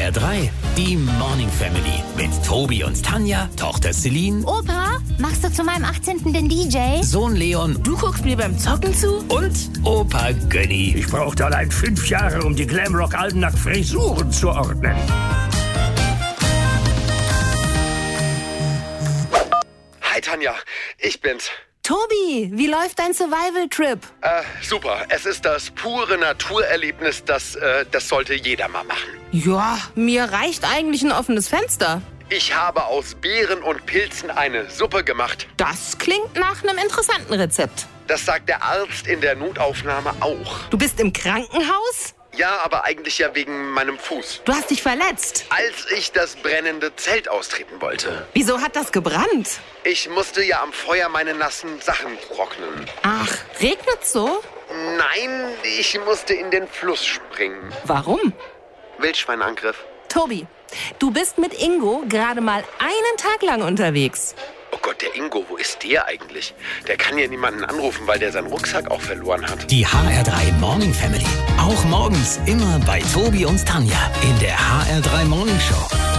HR3, die Morning Family mit Tobi und Tanja, Tochter Celine, Opa, machst du zu meinem 18. den DJ? Sohn Leon Du guckst mir beim Zocken zu? und Opa Gönni. Ich brauchte allein 5 Jahre, um die Glamrock-Alben nach Frisuren zu ordnen. Hi Tanja, ich bin's. Tobi, wie läuft dein Survival-Trip? Super. Es ist das pure Naturerlebnis, das sollte jeder mal machen. Ja, mir reicht eigentlich ein offenes Fenster. Ich habe aus Beeren und Pilzen eine Suppe gemacht. Das klingt nach einem interessanten Rezept. Das sagt der Arzt in der Notaufnahme auch. Du bist im Krankenhaus? Ja, aber eigentlich ja wegen meinem Fuß. Du hast dich verletzt. Als ich das brennende Zelt austreten wollte. Wieso hat das gebrannt? Ich musste ja am Feuer meine nassen Sachen trocknen. Ach, regnet's so? Nein, ich musste in den Fluss springen. Warum? Wildschweinangriff. Tobi, du bist mit Ingo gerade mal einen Tag lang unterwegs. Oh Gott, der Ingo, wo ist der eigentlich? Der kann ja niemanden anrufen, weil der seinen Rucksack auch verloren hat. Die HR3 Morning Family. Auch morgens immer bei Tobi und Tanja in der HR3 Morning Show.